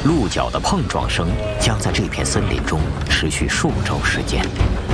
鹿角的碰撞声将在这片森林中持续数周时间。